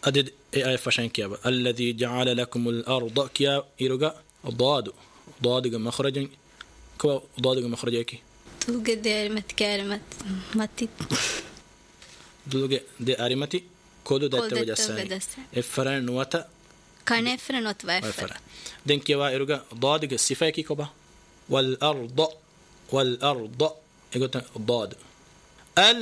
أدد أي فشان كيابا الذي جعل لكم الأرض كيا إيروغا ضاد مخرج كوا ضاد مخرجك توجد كلمة ماتي دوجة دي أريمتي كودو دات وجساني إفران نوتا كان إفران نوت وإفران دين كيوا إيروغا ضاد الصفاكي كوبا والأرض إيقوتا ضاد